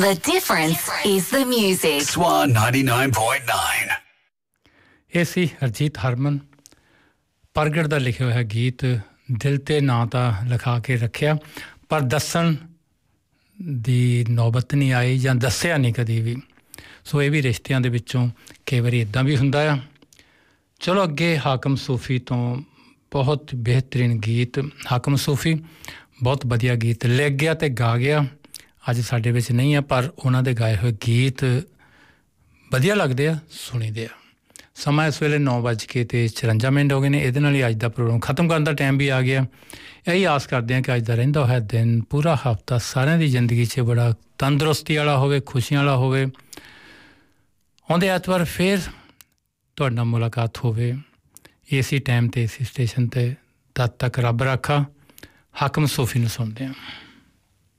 The difference is the music. Swan 99.9 ਇਹ ਸੀ ਹਰਜੀਤ ਹਰਮਨ ਪ੍ਰਗਟ ਦਾ ਲਿਖਿਆ ਹੋਇਆ ਗੀਤ ਦਿਲ ਤੇ ਨਾਂ ਤਾਂ ਲਿਖਾ ਕੇ ਰੱਖਿਆ ਪਰ ਦੱਸਣ ਦੀ ਨੌਬਤ ਨਹੀਂ ਆਈ ਜਾਂ ਦੱਸਿਆ ਨਹੀਂ ਕਦੀ ਵੀ ਸੋ ਇਹ ਵੀ ਰਿਸ਼ਤਿਆਂ ਦੇ ਵਿੱਚੋਂ ਕਈ ਵਾਰੀ ਇੱਦਾਂ ਵੀ ਹੁੰਦਾ ਆ ਚਲੋ ਅੱਗੇ ਹਾਕਮ ਸੂਫੀ ਤੋਂ ਬਹੁਤ ਬਿਹਤਰੀਨ ਗੀਤ ਹਾਕਮ ਸੂਫੀ ਬਹੁਤ ਵਧੀਆ ਗੀਤ ਲਿਖ ਗਿਆ ਤੇ ਗਾ ਗਿਆ ਅੱਜ ਸਾਡੇ ਵਿੱਚ ਨਹੀਂ ਆ ਪਰ ਉਹਨਾਂ ਦੇ ਗਾਏ ਹੋਏ ਗੀਤ ਵਧੀਆ ਲੱਗਦੇ ਆ ਸੁਣੀਦੇ ਆ ਸਮਾਂ ਇਸ ਵੇਲੇ 9:54 ਹੋ ਗਏ ਨੇ ਇਹਦੇ ਨਾਲ ਹੀ ਅੱਜ ਦਾ ਪ੍ਰੋਗਰਾਮ ਖਤਮ ਕਰਨ ਦਾ ਟਾਈਮ ਵੀ ਆ ਗਿਆ ਇਹੀ ਆਸ ਕਰਦੇ ਹਾਂ ਕਿ ਅੱਜ ਦਾ ਰਹਿੰਦਾ ਹੋਇਆ ਦਿਨ ਪੂਰਾ ਹਫ਼ਤਾ ਸਾਰਿਆਂ ਦੀ ਜ਼ਿੰਦਗੀ 'ਚ ਬੜਾ ਤੰਦਰੁਸਤੀ ਵਾਲਾ ਹੋਵੇ ਖੁਸ਼ੀਆਂ ਵਾਲਾ ਹੋਵੇ ਆਉਂਦੇ ਐਤਵਾਰ ਫਿਰ ਤੁਹਾਡੇ ਨਾਲ ਮੁਲਾਕਾਤ ਹੋਵੇ ਇਸੇ ਟਾਈਮ 'ਤੇ ਇਸੇ ਸਟੇਸ਼ਨ 'ਤੇ ਤਦ ਤੱਕ ਰੱਬ ਰਾਖਾ ਹਾਕਮ ਸੂਫੀ ਨੂੰ ਸੁਣਦੇ ਹਾਂ